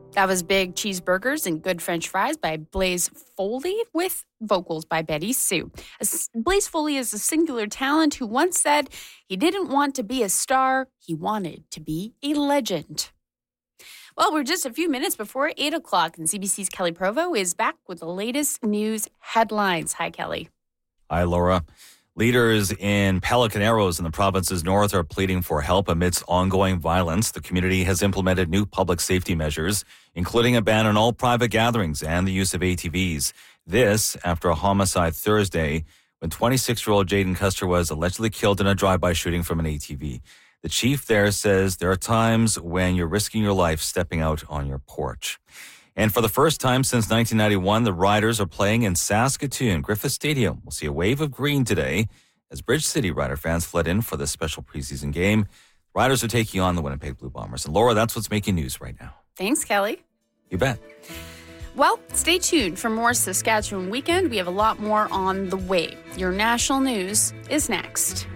That was Big Cheeseburgers and Good French Fries by Blaze Foley with vocals by Betty Sue. Blaze Foley is a singular talent who once said he didn't want to be a star, he wanted to be a legend. Well, we're just a few minutes before 8 o'clock, and CBC's Kelly Provo is back with the latest news headlines. Hi, Kelly. Hi, Laura. Leaders in Pelican Arrows in the province's north are pleading for help amidst ongoing violence. The community has implemented new public safety measures, including a ban on all private gatherings and the use of ATVs. This after a homicide Thursday when 26-year-old Jaden Custer was allegedly killed in a drive-by shooting from an ATV. The chief there says there are times when you're risking your life stepping out on your porch. And for the first time since 1991, the Riders are playing in Saskatoon. Griffith Stadium will see a wave of green today as Bridge City Rider fans fled in for this special preseason game. Riders are taking on the Winnipeg Blue Bombers. And Laura, that's what's making news right now. Thanks, Kelly. You bet. Well, stay tuned for more Saskatchewan Weekend. We have a lot more on the way. Your national news is next.